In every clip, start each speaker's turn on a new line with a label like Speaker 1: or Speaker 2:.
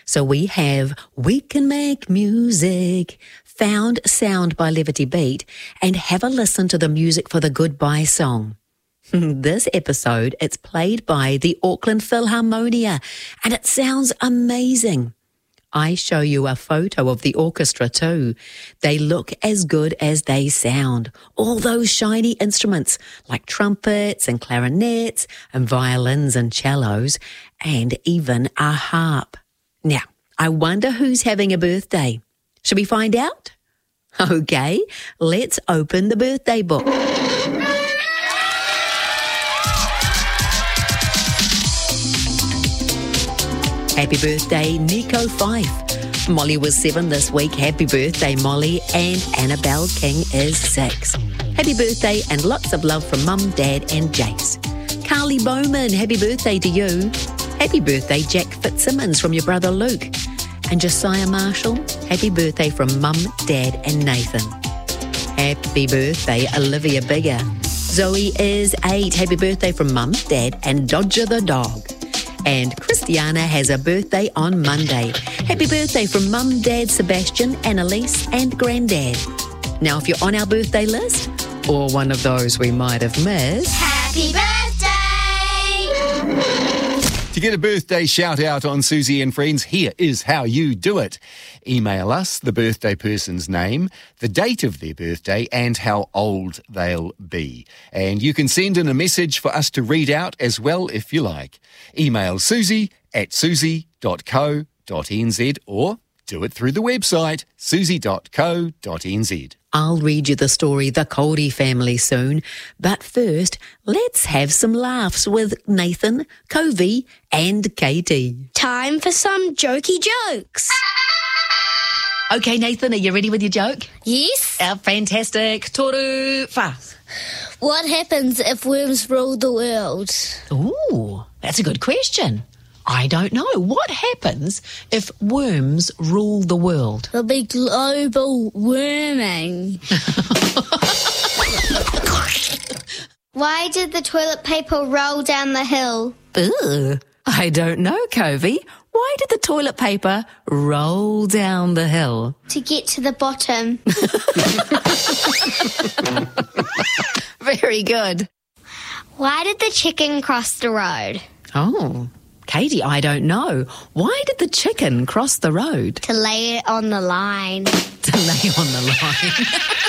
Speaker 1: So we have We Can Make Music, Found Sound by Levity Beat, and have a listen to the music for the Goodbye song. This episode, it's played by the Auckland Philharmonia, and it sounds amazing. I show you a photo of the orchestra too. They look as good as they sound. All those shiny instruments like trumpets and clarinets and violins and cellos and even a harp. Now, I wonder who's having a birthday. Should we find out? Okay, let's open the birthday book. Happy birthday, Nico Fife. Molly was 7 this week. Happy birthday, Molly. And Annabelle King is 6. Happy birthday and lots of love from Mum, Dad and Jace. Carly Bowman, happy birthday to you. Happy birthday, Jack Fitzsimmons from your brother Luke. And Josiah Marshall, happy birthday from Mum, Dad and Nathan. Happy birthday, Olivia Bigger. Zoe is 8. Happy birthday from Mum, Dad and Dodger the dog. And Christiana has a birthday on Monday. Happy birthday from Mum, Dad, Sebastian, Annalise and Granddad. Now, if you're on our birthday list, or one of those we might have missed,
Speaker 2: Happy birthday!
Speaker 3: To get a birthday shout out on Susie and Friends, here is how you do it. Email us the birthday person's name, the date of their birthday and how old they'll be. And you can send in a message for us to read out as well if you like. Email susie@susie.co.nz or do it through the website susie.co.nz.
Speaker 1: I'll read you the story The Cody Family soon, but first, let's have some laughs with Nathan, Covey and Katie.
Speaker 2: Time for some jokey jokes.
Speaker 1: Okay, Nathan, are you ready with your joke?
Speaker 2: Yes.
Speaker 1: Fantastic. Toru fa.
Speaker 2: What happens if worms rule the world?
Speaker 1: Ooh, that's a good question. I don't know. What happens if worms rule the world?
Speaker 2: There'll be global warming. Why did the toilet paper roll down the hill?
Speaker 1: Ugh, I don't know, Covey. Why did the toilet paper roll down the hill?
Speaker 2: To get to the bottom.
Speaker 1: Very good.
Speaker 2: Why did the chicken cross the road?
Speaker 1: Oh, Katie, I don't know. Why did the chicken cross the road?
Speaker 2: To lay it on the line.
Speaker 1: To lay on the line.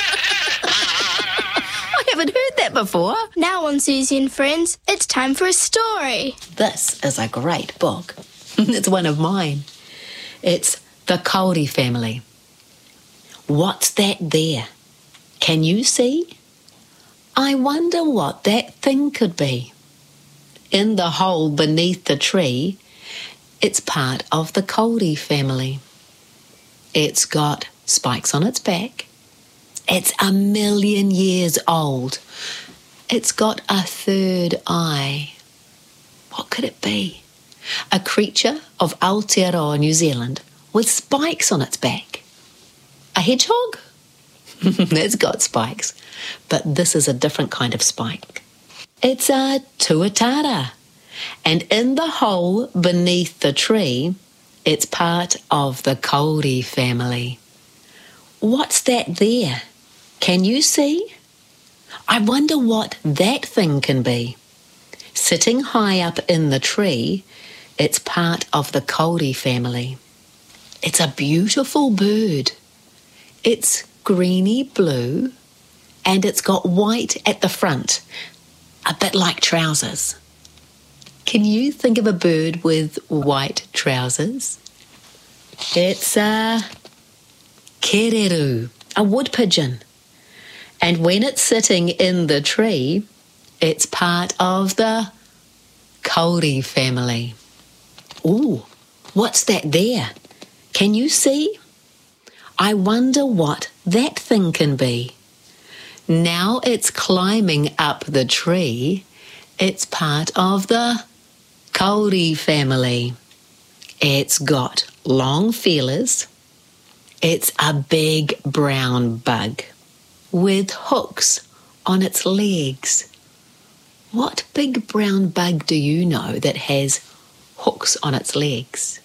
Speaker 1: I haven't heard that before.
Speaker 2: Now on Susie and Friends, it's time for a story.
Speaker 1: This is a great book. It's one of mine. It's The Cody Family. What's that there? Can you see? I wonder what that thing could be. In the hole beneath the tree, it's part of the Cody family. It's got spikes on its back. It's 1,000,000 years old. It's got a third eye. What could it be? A creature of Aotearoa, New Zealand, with spikes on its back. A hedgehog? It's got spikes, but this is a different kind of spike. It's a tuatara, and in the hole beneath the tree, it's part of the Cody family. What's that there? Can you see? I wonder what that thing can be. Sitting high up in the tree, it's part of the Cody family. It's a beautiful bird. It's greeny blue, and it's got white at the front, a bit like trousers. Can you think of a bird with white trousers? It's a kereru, a wood pigeon. And when it's sitting in the tree, it's part of the Cody family. Ooh, what's that there? Can you see? I wonder what that thing can be. Now it's climbing up the tree. It's part of the Cody family. It's got long feelers. It's a big brown bug with hooks on its legs. What big brown bug do you know that has hooks on its legs?